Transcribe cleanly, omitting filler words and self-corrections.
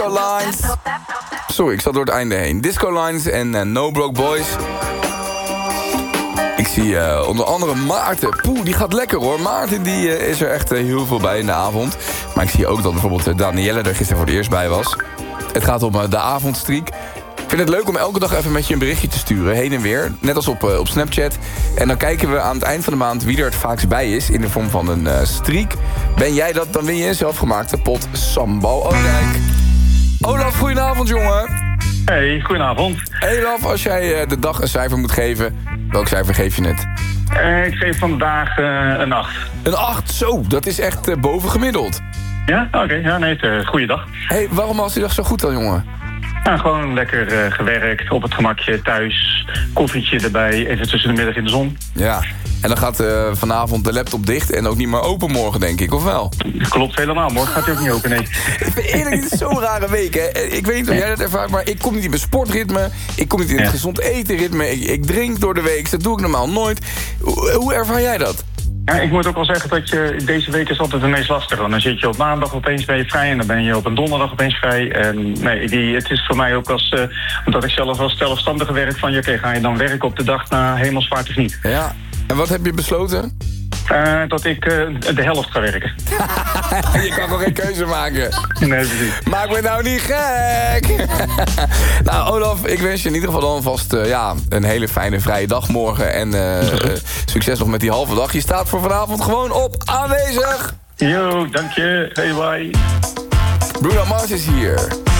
Lines. Sorry, ik zat door het einde heen. Disco Lines en No Broke Boys. Ik zie onder andere Maarten. Poeh, die gaat lekker hoor. Maarten die is er echt heel veel bij in de avond. Maar ik zie ook dat bijvoorbeeld Danielle er gisteren voor het eerst bij was. Het gaat om de avondstreak. Ik vind het leuk om elke dag even met je een berichtje te sturen. Heen en weer. Net als op Snapchat. En dan kijken we aan het eind van de maand wie er het vaakst bij is. In de vorm van een streak. Ben jij dat, dan win je een zelfgemaakte pot sambal. Oh kijk. Olaf, goedenavond jongen. Hey, goedenavond. Hey Olaf, als jij de dag een cijfer moet geven, welk cijfer geef je het? Ik geef vandaag een 8. Een 8, zo, dat is echt bovengemiddeld. Ja? Oké, ja, nee, het is een goede dag. Hey, waarom was die dag zo goed dan, jongen? Ja, gewoon lekker gewerkt, op het gemakje, thuis, koffietje erbij, even tussen de middag in de zon. Ja, en dan gaat vanavond de laptop dicht en ook niet meer open morgen, denk ik, of wel? Klopt helemaal, morgen gaat hij ook niet open, nee. Ik vind eerlijk, dit is zo'n rare week, hè. Ik weet niet of jij dat ervaart, maar ik kom niet in mijn sportritme. Ik kom niet in het gezond etenritme. Ik drink door de week, dat doe ik normaal nooit. Hoe ervaar jij dat? Ja, ik moet ook wel zeggen dat deze week is altijd het meest lastig. Want dan zit je op maandag opeens ben je vrij en dan ben je op een donderdag opeens vrij. En nee, het is voor mij ook omdat ik zelf als zelfstandige werk van oké, ga je dan werken op de dag na Hemelsvaart of niet? Ja, en wat heb je besloten? Dat ik de helft ga werken. Je kan nog geen keuze maken. Nee, precies. Maak me nou niet gek. Nou, Olaf, ik wens je in ieder geval dan vast een hele fijne vrije dag morgen. En succes nog met die halve dag. Je staat voor vanavond gewoon op aanwezig. Yo, dank je. Hey, bye. Bruno Mars is hier.